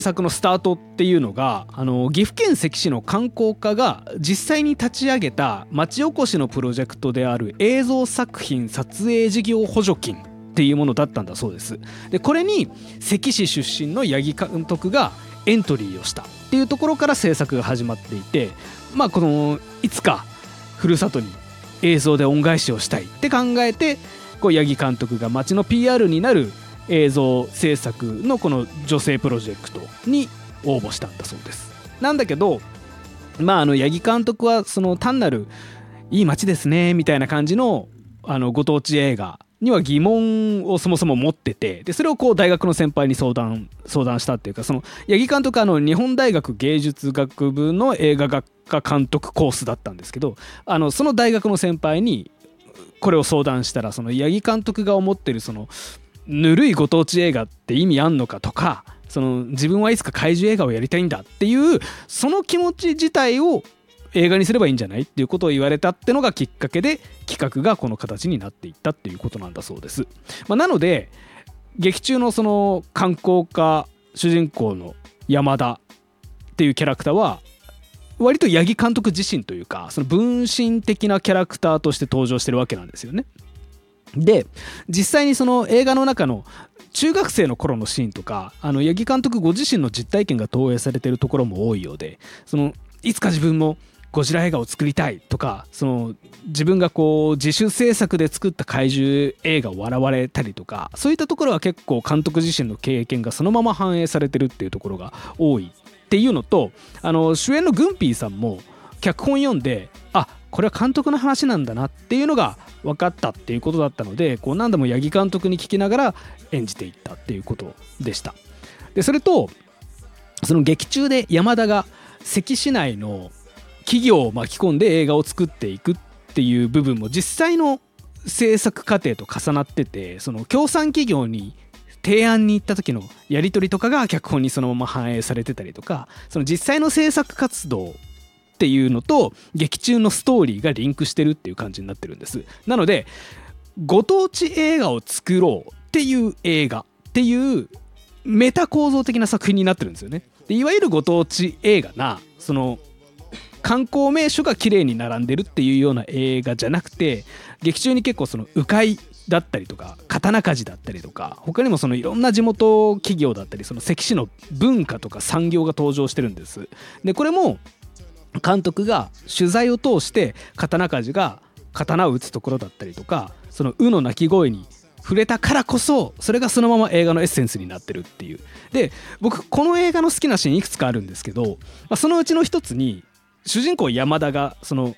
作のスタートっていうのが岐阜県関市の観光課が実際に立ち上げた町おこしのプロジェクトである映像作品撮影事業補助金っていうものだったんだそうです。でこれに関市出身の八木監督がエントリーをしたっていうところから制作が始まっていて、このいつかふるさとに映像で恩返しをしたいって考えて八木監督が町の PR になる映像制作のこの女性プロジェクトに応募したんだそうです。なんだけど八木監督はその単なるいい街ですねみたいな感じのご当地映画には疑問をそもそも持ってて、でそれを大学の先輩に相談したっていうか、その八木監督は日本大学芸術学部の映画学科監督コースだったんですけど、その大学の先輩にこれを相談したら、その八木監督が思ってるそのぬるいご当地映画って意味あんのかとか、その自分はいつか怪獣映画をやりたいんだっていうその気持ち自体を映画にすればいいんじゃないっていうことを言われたってのがきっかけで企画がこの形になっていったっていうことなんだそうです。なので劇中のその観光家主人公の山田っていうキャラクターは割と八木監督自身というか、その分身的なキャラクターとして登場してるわけなんですよね。で実際にその映画の中の中学生の頃のシーンとか八木監督ご自身の実体験が投影されているところも多いようで、そのいつか自分もゴジラ映画を作りたいとか、その自分が自主制作で作った怪獣映画を笑われたりとか、そういったところは結構監督自身の経験がそのまま反映されてるっていうところが多いっていうのと、主演のグンピーさんも脚本読んでこれは監督の話なんだなっていうのが分かったっていうことだったので、何度も八木監督に聞きながら演じていったっていうことでした。でそれとその劇中で山田が関市内の企業を巻き込んで映画を作っていくっていう部分も実際の制作過程と重なってて、その協賛企業に提案に行った時のやり取りとかが脚本にそのまま反映されてたりとか、その実際の制作活動っていうのと劇中のストーリーがリンクしてるっていう感じになってるんです。なのでご当地映画を作ろうっていう映画っていうメタ構造的な作品になってるんですよね。でいわゆるご当地映画なその観光名所が綺麗に並んでるっていうような映画じゃなくて、劇中に結構その鵜飼だったりとか刀鍛冶だったりとか、他にもそのいろんな地元企業だったり、その関市の文化とか産業が登場してるんです。でこれも監督が取材を通して刀鍛冶が刀を打つところだったりとか、その鵜の鳴き声に触れたからこそそれがそのまま映画のエッセンスになってるっていう。で僕この映画の好きなシーンいくつかあるんですけど、そのうちの一つに主人公山田がその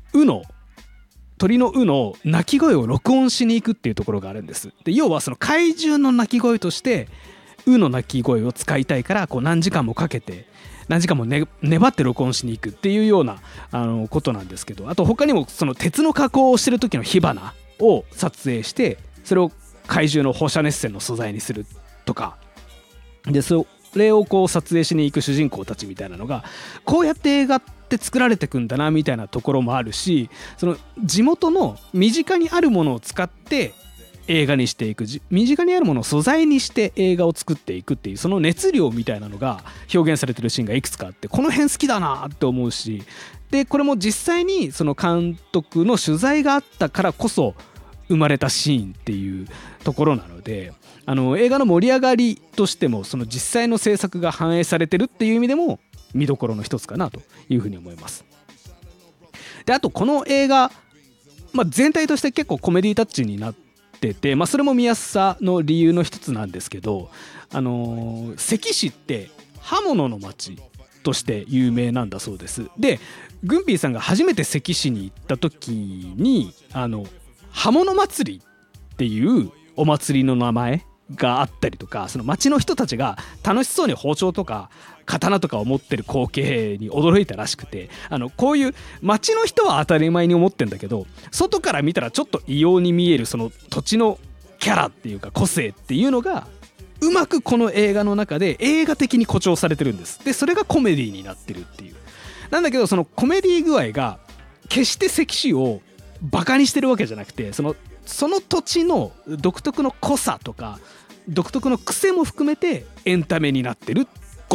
鳥の鵜の鳴き声を録音しに行くっていうところがあるんです。で要はその怪獣の鳴き声として鵜の鳴き声を使いたいから何時間もかけて何時間も、粘って録音しに行くっていうようなことなんですけど、あと他にもその鉄の加工をしてる時の火花を撮影してそれを怪獣の放射熱線の素材にするとかで、それを撮影しに行く主人公たちみたいなのがこうやって映画って作られてくんだなみたいなところもあるし、その地元の身近にあるものを使って映画にしていく、身近にあるものを素材にして映画を作っていくっていうその熱量みたいなのが表現されてるシーンがいくつかあって、この辺好きだなって思うし、でこれも実際にその監督の取材があったからこそ生まれたシーンっていうところなので、映画の盛り上がりとしてもその実際の制作が反映されてるっていう意味でも見どころの一つかなというふうに思います。であとこの映画、全体として結構コメディタッチになってて、それも見やすさの理由の一つなんですけど、関市って刃物の町として有名なんだそうです。でグンピーさんが初めて関市に行った時に刃物祭りっていうお祭りの名前があったりとか、その町の人たちが楽しそうに包丁とか刀とかを持ってる光景に驚いたらしくて、こういう町の人は当たり前に思ってんだけど外から見たらちょっと異様に見えるその土地のキャラっていうか個性っていうのがうまくこの映画の中で映画的に誇張されてるんです。でそれがコメディになってるっていう。なんだけどそのコメディ具合が決して関市をバカにしてるわけじゃなくて、その土地の独特の濃さとか独特の癖も含めてエンタメになってるっ